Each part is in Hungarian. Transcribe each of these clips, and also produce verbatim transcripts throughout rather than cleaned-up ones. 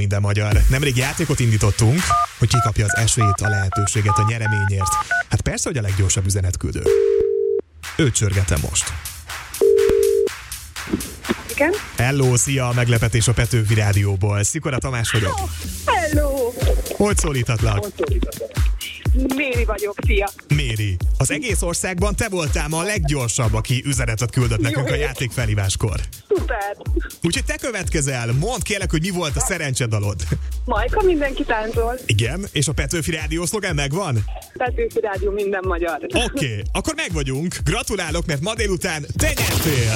Minden magyar. Nemrég játékot indítottunk, hogy kikapja az esélyt, a lehetőséget a nyereményért. Hát persze, hogy a leggyorsabb üzenetküldő. Őt csörgetem most. Igen? Hello, szia, a meglepetés a Petőfi Rádióból. Szikora Tamás vagyok. Oh, hello! Hogy szólíthatlak? Méri vagyok, szia! Méri. Az egész országban te voltál ma a leggyorsabb, aki üzenetet küldött nekünk Jó. a játék felhíváskor. Szuper! Úgyhogy te következel, mondd kérlek, hogy mi volt a szerencsedalod. Majka, mindenki táncol. Igen, és a Petőfi Rádió szlogán megvan? Petőfi Rádió, minden magyar. Oké, okay, akkor meg vagyunk. Gratulálok, mert ma délután te nyertél!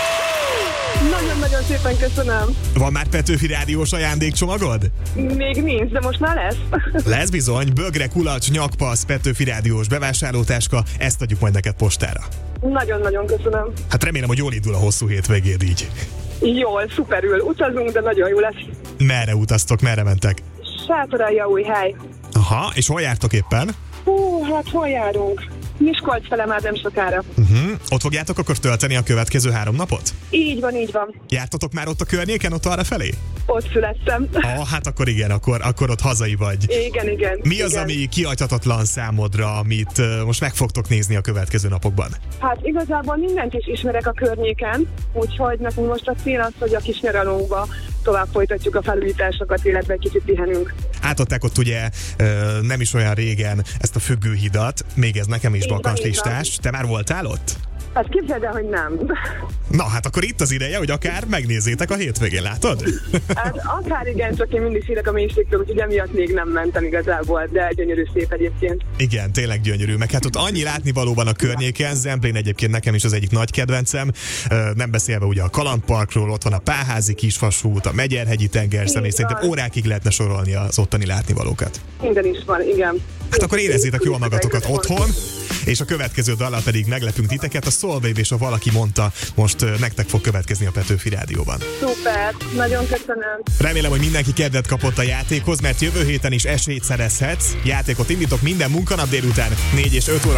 Nagyon-nagyon szépen köszönöm. Van már Petőfi Rádiós ajándékcsomagod? Még nincs, de most már lesz. Lesz bizony, bögre, kulacs, nyakpasz, Petőfi Rádiós bevásárlótáska, ezt adjuk majd neked postára. Nagyon-nagyon köszönöm. Hát remélem, hogy jól indul a hosszú hétvégéd így. Jól, szuperül. Utazunk, de nagyon jó lesz. Merre utaztok, merre mentek? Sátoraljaújhely. Aha, és hol jártok éppen? Hú, hát hol járunk? Miskolc fele már nem sokára. Uh-huh. Ott fogjátok akkor tölteni a következő három napot? Így van, így van. Jártatok már ott a környéken, ott arra felé? Ott születtem. Ah, hát akkor igen, akkor, akkor ott hazai vagy. Igen, igen. Mi az, igen. ami kihagyhatatlan számodra, amit uh, most meg fogtok nézni a következő napokban? Hát igazából mindent is ismerek a környéken, úgyhogy nekünk most a cél az, hogy a Kisnyaralóba tovább folytatjuk a felújításokat, illetve egy kicsit pihenünk. Átadták ott ugye uh, nem is olyan régen ezt a függőhidat, még ez nekem is bakancslistás. Te már voltál ott? Hát képzeld el, hogy nem. Na hát akkor itt az ideje, hogy akár megnézzétek a hétvégén, látod? Hát akár igen, csak én mindig sírek a mélységtől, úgyhogy emiatt még nem mentem igazából, de gyönyörű szép egyébként. Igen, tényleg gyönyörű, meg hát ott annyi látnivalóban a környéken, Zemplén egyébként nekem is az egyik nagy kedvencem, nem beszélve ugye a Kalandparkról, ott van a Páházi kisvasút, a Megyerhegyi tengerszem, és szerintem órákig lehetne sorolni az ottani látnivalókat. Minden is van, igen. Hát akkor érezzétek jól magatokat otthon, és a következő dallal pedig meglepünk titeket. A Soul Baby és a Valaki mondta, most uh, nektek fog következni a Petőfi Rádióban. Szuper, nagyon köszönöm. Remélem, hogy mindenki kedvet kapott a játékhoz, mert jövő héten is esélyt szerezhetsz. Játékot indítok minden munkanap délután négy és öt óra